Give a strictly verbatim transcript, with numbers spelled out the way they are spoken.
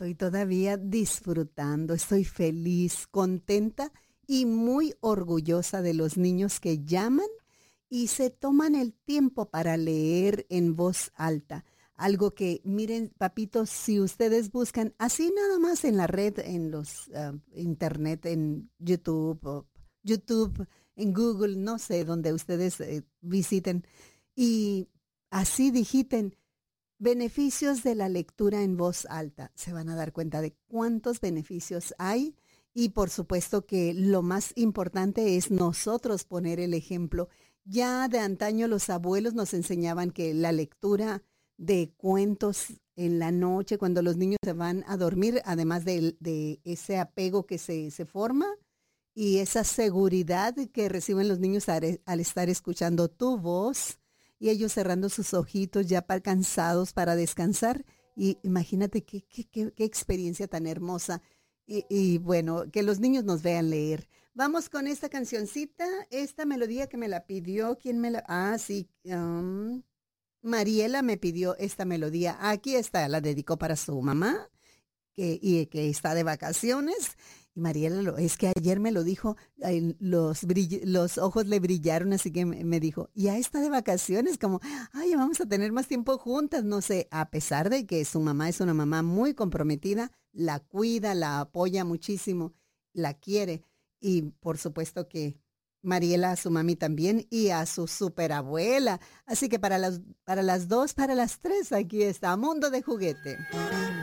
Estoy todavía disfrutando, estoy feliz, contenta y muy orgullosa de los niños que llaman y se toman el tiempo para leer en voz alta. Algo que, miren, papitos, si ustedes buscan así nada más en la red, en los uh, internet, en YouTube, o YouTube, en Google, no sé, donde ustedes eh, visiten, y así digiten beneficios de la lectura en voz alta. Se van a dar cuenta de cuántos beneficios hay y por supuesto que lo más importante es nosotros poner el ejemplo. Ya de antaño los abuelos nos enseñaban que la lectura de cuentos en la noche, cuando los niños se van a dormir, además de, de ese apego que se, se forma y esa seguridad que reciben los niños al, al estar escuchando tu voz, y ellos cerrando sus ojitos ya para, cansados para descansar. Y imagínate qué, qué, qué, qué experiencia tan hermosa. Y, y bueno, que los niños nos vean leer. Vamos con esta cancioncita, esta melodía que me la pidió. ¿Quién me la...? Ah, sí. Um, Mariela me pidió esta melodía. Aquí está, la dedicó para su mamá que, y que está de vacaciones. Y Mariela, lo, es que ayer me lo dijo, ay, los, brill, los ojos le brillaron, así que me, me dijo, ya está de vacaciones, como, ay, vamos a tener más tiempo juntas, no sé, a pesar de que su mamá es una mamá muy comprometida, la cuida, la apoya muchísimo, la quiere, y por supuesto que Mariela a su mami también, y a su superabuela, así que para las, para las dos, para las tres, aquí está, Mundo de Juguete.